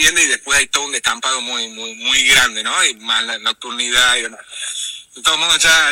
vivienda y después hay todo un descampado muy grande, ¿no? Y más la nocturnidad y demás. De todos modos ya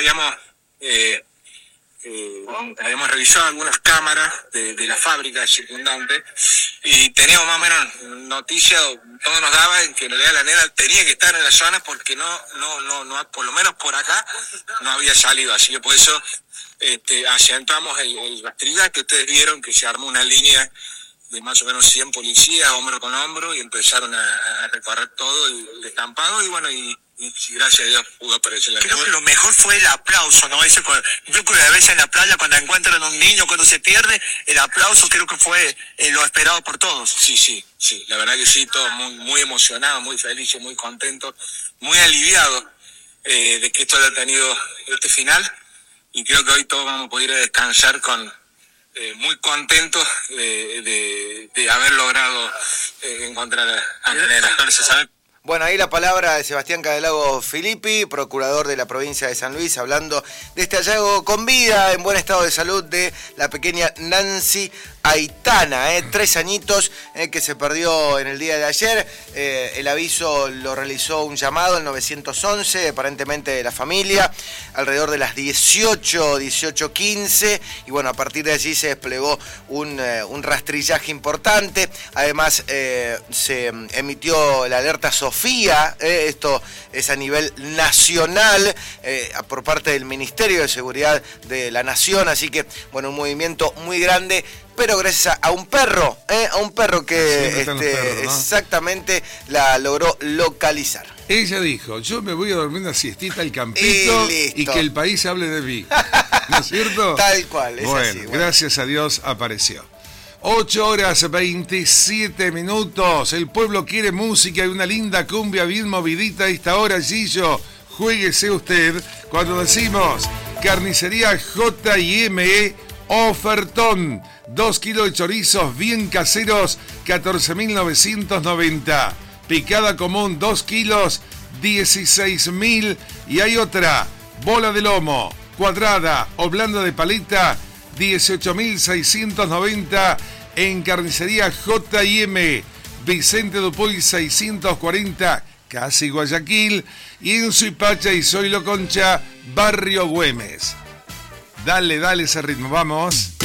habíamos revisado algunas cámaras de la fábrica circundante y teníamos más o menos noticias, todo nos daba en que en realidad la nena tenía que estar en la zona porque no, por lo menos por acá no había salido, así que por eso acentuamos el rastrillaje que ustedes vieron, que se armó una línea de más o menos 100 policías, hombro con hombro, y empezaron a recorrer todo el descampado, y bueno, y gracias a Dios pudo aparecer la Creo que lo mejor fue el aplauso, ¿no? Yo creo que a veces en la playa, cuando encuentran a un niño, cuando se pierde, el aplauso creo que fue lo esperado por todos. Sí, la verdad que sí, todos muy emocionados, muy felices, muy contentos, muy aliviados de que esto haya tenido este final, y creo que hoy todos vamos a poder descansar muy contentos de haber logrado encontrar a la nena. Bueno, ahí la palabra de Sebastián Cadelago Filippi, procurador de la provincia de San Luis, hablando de este hallazgo con vida, en buen estado de salud, de la pequeña Nancy Aitana, 3 añitos, que se perdió en el día de ayer. El aviso lo realizó un llamado al 911, aparentemente de la familia, alrededor de las 18:15, y bueno, a partir de allí se desplegó un rastrillaje importante. Además, se emitió la alerta Sofía, esto es a nivel nacional, por parte del Ministerio de Seguridad de la Nación, así que, bueno, un movimiento muy grande, pero gracias a un perro que perros, ¿no? Exactamente la logró localizar. Ella dijo, yo me voy a dormir una siestita al campito y que el país hable de mí. ¿No es cierto? Tal cual, es bueno, así. Bueno, gracias a Dios apareció. 8:27. El pueblo quiere música y una linda cumbia bien movidita a esta hora, Gillo. Juéguese usted cuando decimos Carnicería J&M ofertón. 2 kilos de chorizos bien caseros, 14.990. Picada común, 2 kilos, 16.000. Y hay otra, bola de lomo, cuadrada o blanda de paleta, 18.690 en Carnicería J&M, Vicente Dupuy 640, casi Guayaquil, y en Suipacha y Zoilo Concha, Barrio Güemes. Dale ese ritmo, vamos.